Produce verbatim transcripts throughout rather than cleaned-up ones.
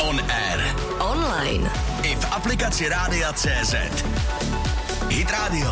On air. Online. I v aplikaci Rádia C Z. Hit Radio.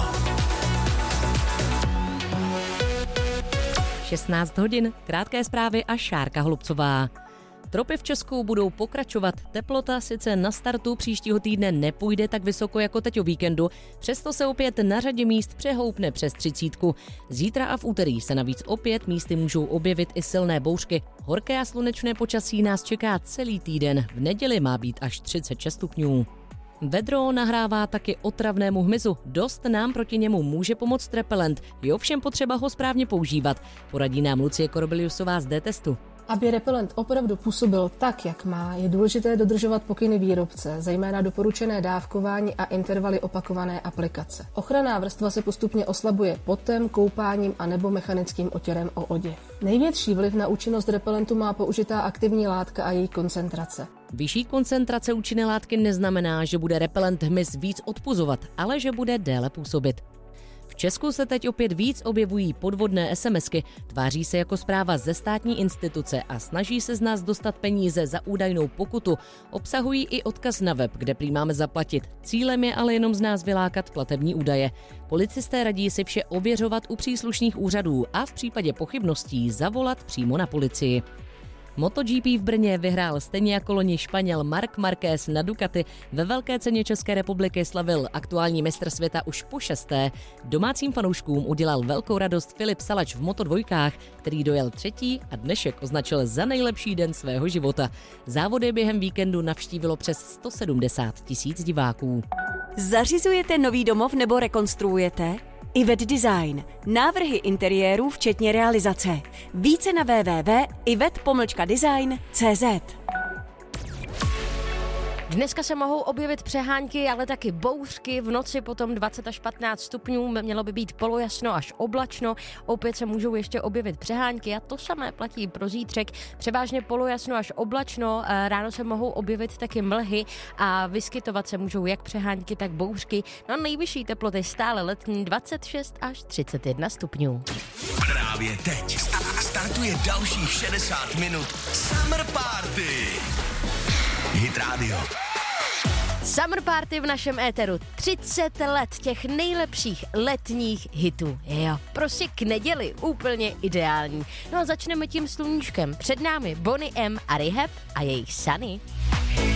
šestnáct hodin, krátké zprávy a Šárka Holubcová. Tropy v Česku budou pokračovat. Teplota sice na startu příštího týdne nepůjde tak vysoko jako teď o víkendu, přesto se opět na řadě míst přehoupne přes třicítku. Zítra a v úterý se navíc opět místy můžou objevit i silné bouřky. Horké a slunečné počasí nás čeká celý týden. V neděli má být až třicet šest stupňů. Vedro nahrává taky otravnému hmyzu. Dost nám proti němu může pomoct repelent. Je ovšem potřeba ho správně používat. Poradí nám Lucie Korobiliusová z D-testu. Aby repelent opravdu působil tak, jak má, je důležité dodržovat pokyny výrobce, zejména doporučené dávkování a intervaly opakované aplikace. Ochranná vrstva se postupně oslabuje potem, koupáním a nebo mechanickým otěrem o oděv. Největší vliv na účinnost repelentu má použitá aktivní látka a její koncentrace. Vyšší koncentrace účinné látky neznamená, že bude repelent hmyz víc odpuzovat, ale že bude déle působit. V Česku se teď opět víc objevují podvodné SMSky, tváří se jako zpráva ze státní instituce a snaží se z nás dostat peníze za údajnou pokutu. Obsahují i odkaz na web, kde prý máme zaplatit. Cílem je ale jenom z nás vylákat platební údaje. Policisté radí si vše ověřovat u příslušných úřadů a v případě pochybností zavolat přímo na policii. MotoGP v Brně vyhrál stejně jako loni Španěl Marc Márquez na Ducati. Ve velké ceně České republiky slavil aktuální mistr světa už po šesté. Domácím fanouškům udělal velkou radost Filip Salač v Moto dvojkách, který dojel třetí a dnešek označil za nejlepší den svého života. Závody během víkendu navštívilo přes sto sedmdesát tisíc diváků. Zařizujete nový domov nebo rekonstruujete? Ivet Design. Návrhy interiérů včetně realizace. Více na w w w tečka ivet design tečka c z. Dneska se mohou objevit přehánky, ale taky bouřky. V noci potom dvacet až patnáct stupňů, mělo by být polojasno až oblačno. Opět se můžou ještě objevit přehánky a to samé platí pro zítřek. Převážně polojasno až oblačno, ráno se mohou objevit taky mlhy a vyskytovat se můžou jak přehánky, tak bouřky. No nejvyšší teploty stále letní dvacet šest až třicet jedna stupňů. Právě teď startuje dalších šedesát minut Summer Party. Hit Radio. Summer Party v našem éteru. třicet let těch nejlepších letních hitů. Jo, prostě k neděli úplně ideální. No a začneme tím sluníčkem. Před námi Boney M a Rehab a jejich Sunny.